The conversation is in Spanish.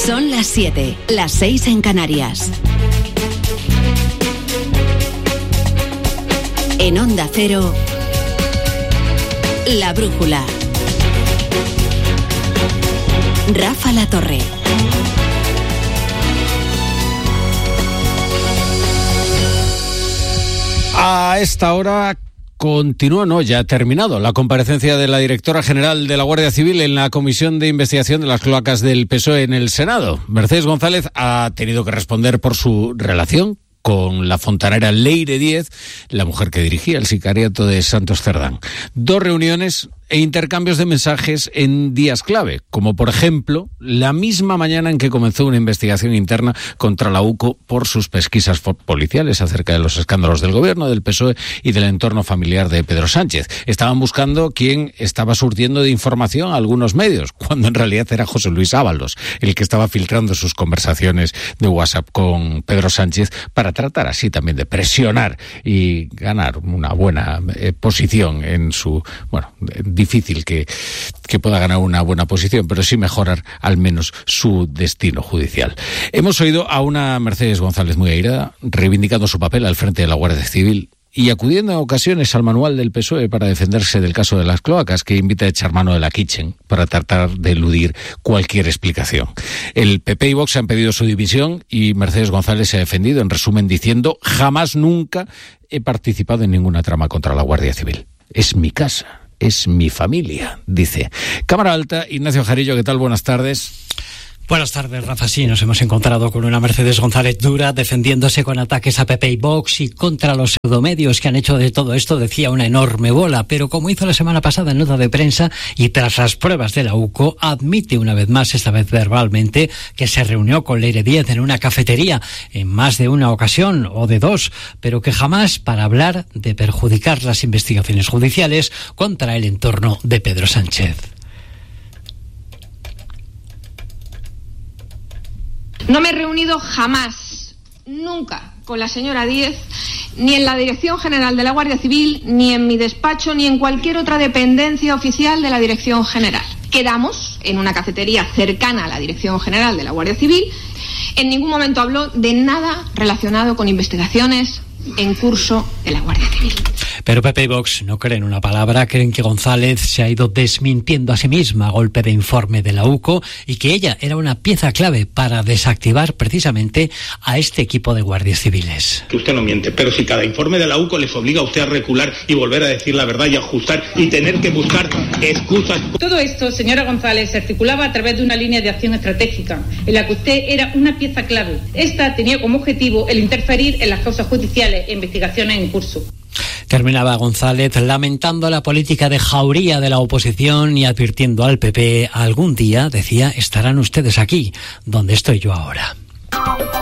Son las 7, las 6 en Canarias. En Onda Cero, La Brújula. Rafa La Torre. A esta hora continúa, no, ya ha terminado la comparecencia de la directora general de la Guardia Civil en la Comisión de Investigación de las Cloacas del PSOE en el Senado. Mercedes González ha tenido que responder por su relación con la fontanera Leire Díez, la mujer que dirigía el sicariato de Santos Cerdán. 2 reuniones e intercambios de mensajes en días clave, como por ejemplo la misma mañana en que comenzó una investigación interna contra la UCO por sus pesquisas policiales acerca de los escándalos del gobierno, del PSOE y del entorno familiar de Pedro Sánchez. Estaban buscando quién estaba surtiendo de información a algunos medios, cuando en realidad era José Luis Ábalos, el que estaba filtrando sus conversaciones de WhatsApp con Pedro Sánchez para tratar así también de presionar y ganar una buena posición en su, bueno, difícil que pueda ganar una buena posición, pero sí mejorar al menos su destino judicial. Hemos oído a una Mercedes González muy airada, reivindicando su papel al frente de la Guardia Civil y acudiendo en ocasiones al manual del PSOE para defenderse del caso de las cloacas, que invita a echar mano de la Kitchen para tratar de eludir cualquier explicación. El PP y Vox han pedido su dimisión y Mercedes González se ha defendido, en resumen, diciendo: jamás nunca he participado en ninguna trama contra la Guardia Civil. Es mi casa. Es mi familia, dice. Cámara Alta, Ignacio Jarillo, ¿qué tal? Buenas tardes. Buenas tardes, Rafa. Sí, nos hemos encontrado con una Mercedes González dura, defendiéndose con ataques a PP y Vox y contra los pseudomedios que han hecho de todo esto, decía, una enorme bola. Pero como hizo la semana pasada en nota de prensa y tras las pruebas de la UCO, admite una vez más, esta vez verbalmente, que se reunió con Leire Díez en una cafetería en más de una ocasión o de 2, pero que jamás para hablar de perjudicar las investigaciones judiciales contra el entorno de Pedro Sánchez. No me he reunido jamás, nunca, con la señora Díez, ni en la Dirección General de la Guardia Civil, ni en mi despacho, ni en cualquier otra dependencia oficial de la Dirección General. Quedamos en una cafetería cercana a la Dirección General de la Guardia Civil. En ningún momento habló de nada relacionado con investigaciones en curso de la Guardia Civil. Pero PP y Vox no creen una palabra, creen que González se ha ido desmintiendo a sí misma a golpe de informe de la UCO y que ella era una pieza clave para desactivar precisamente a este equipo de guardias civiles. Que usted no miente, pero si cada informe de la UCO les obliga a usted a recular y volver a decir la verdad y ajustar y tener que buscar excusas. Todo esto, señora González, se articulaba a través de una línea de acción estratégica en la que usted era una pieza clave. Esta tenía como objetivo el interferir en las causas judiciales e investigaciones en curso. Terminaba González lamentando la política de jauría de la oposición y advirtiendo al PP: algún día, decía, estarán ustedes aquí, donde estoy yo ahora.